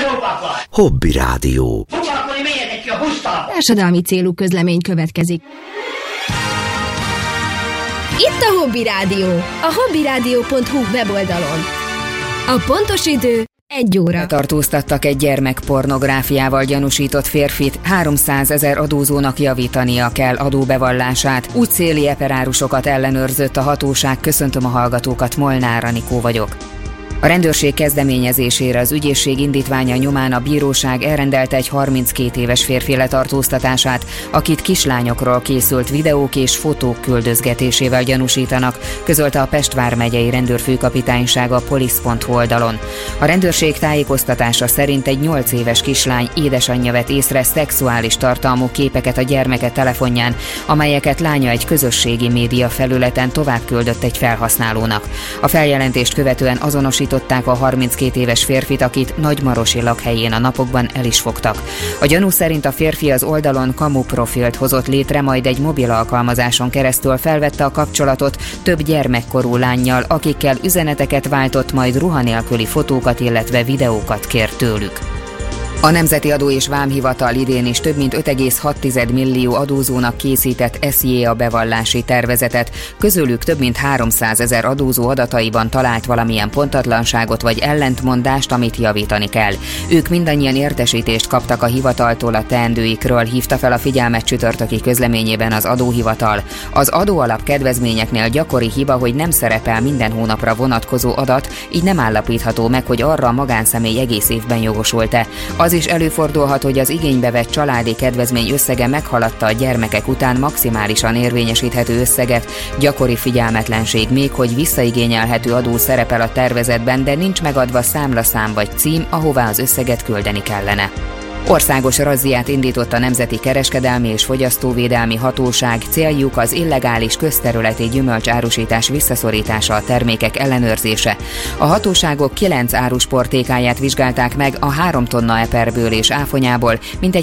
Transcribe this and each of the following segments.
Hobby Rádió. Társadalmi célú közlemény következik. Itt a Hobby Rádió, a hobbyradio.hu weboldalon. A pontos idő 1 óra. Tartóztattak egy gyermekpornográfiával gyanúsított férfit, 300 000 adózónak javítania kell adóbevallását. Útszéli eperárusokat ellenőrzött a hatóság. Köszöntöm a hallgatókat, Molnár Anikó vagyok. A rendőrség kezdeményezésére az ügyészség indítványa nyomán a bíróság elrendelte egy 32 éves férfi letartóztatását, akit kislányokról készült videók és fotók küldözgetésével gyanúsítanak, közölte a Pest vármegyei rendőrfőkapitányság a police.hu oldalon. A rendőrség tájékoztatása szerint egy 8 éves kislány édesanyja vett észre szexuális tartalmú képeket a gyermeke telefonján, amelyeket lánya egy közösségi média felületen tovább küldött egy felhasználónak. A feljelentést követően azonosították a 32 éves férfit, akit Nagymarosi lakhelyén a napokban el is fogtak. A gyanú szerint a férfi az oldalon kamu profilt hozott létre, majd egy mobil alkalmazáson keresztül felvette a kapcsolatot több gyermekkorú lánnyal, akikkel üzeneteket váltott, majd ruha nélküli fotókat, illetve videókat kért tőlük. A Nemzeti Adó és Vámhivatal idén is több mint 5,6 millió adózónak készített SZIA bevallási tervezetet, közülük több mint 300 000 adózó adataiban talált valamilyen pontatlanságot vagy ellentmondást, amit javítani kell. Ők mindannyian értesítést kaptak a hivataltól a teendőikről, hívta fel a figyelmet csütörtöki közleményében az adóhivatal. Az adóalap kedvezményeknél gyakori hiba, hogy nem szerepel minden hónapra vonatkozó adat, így nem állapítható meg, hogy arra a magánszemély egész évben jogosult-e. Az is előfordulhat, hogy az igénybe vett családi kedvezmény összege meghaladta a gyermekek után maximálisan érvényesíthető összeget. Gyakori figyelmetlenség még, hogy visszaigényelhető adó szerepel a tervezetben, de nincs megadva számlaszám vagy cím, ahová az összeget küldeni kellene. Országos razziát indított a Nemzeti Kereskedelmi és Fogyasztóvédelmi Hatóság, céljuk az illegális közterületi gyümölcsárusítás visszaszorítása, a termékek ellenőrzése. A hatóságok 9 árusportékáját vizsgálták meg, a 3 tonna eperből és áfonyából mintegy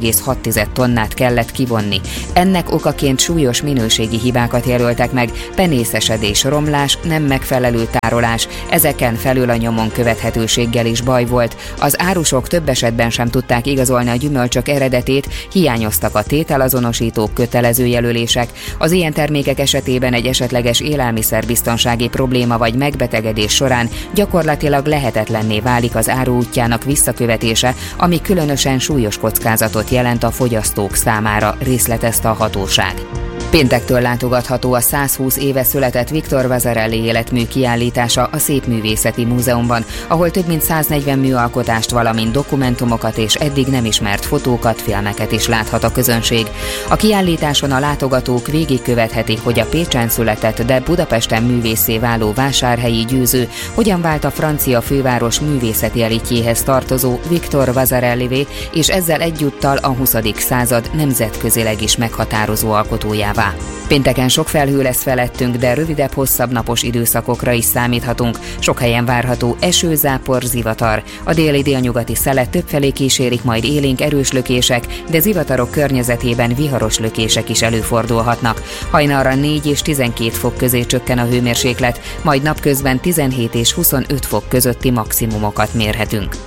2,6 tonnát kellett kivonni. Ennek okaként súlyos minőségi hibákat jelöltek meg, penészesedés, romlás, nem megfelelő tárolás, ezeken felül a nyomon követhetőséggel is baj volt. Az árusok több esetben sem tudták igazolni a gyümölcsök eredetét, hiányoztak a tételazonosítók, kötelező jelölések. Az ilyen termékek esetében egy esetleges élelmiszerbiztonsági probléma vagy megbetegedés során gyakorlatilag lehetetlenné válik az áru útjának visszakövetése, ami különösen súlyos kockázatot jelent a fogyasztók számára, részletezte a hatóság. Péntektől látogatható a 120 éve született Victor Vasarely életmű kiállítása a Szépművészeti Múzeumban, ahol több mint 140 műalkotást, valamint dokumentumokat és eddig nem ismert fotókat, filmeket is láthat a közönség. A kiállításon a látogatók végigkövethetik, hogy a Pécsen született, de Budapesten művésszé váló vásárhelyi győző hogyan vált a francia főváros művészeti elitjéhez tartozó Victor Vasarelyvé, és ezzel egyúttal a 20. század nemzetközileg is meghatározó alkotójává. Pénteken sok felhő lesz felettünk, de rövidebb, hosszabb napos időszakokra is számíthatunk. Sok helyen várható eső, zápor, zivatar. A déli-délnyugati szelet többfelé kísérik majd élénk erős lökések, de zivatarok környezetében viharos lökések is előfordulhatnak. Hajnalra 4 és 12 fok közé csökken a hőmérséklet, majd napközben 17 és 25 fok közötti maximumokat mérhetünk.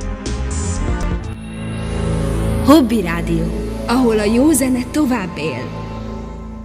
Hobby Rádió, ahol a jó zene tovább él.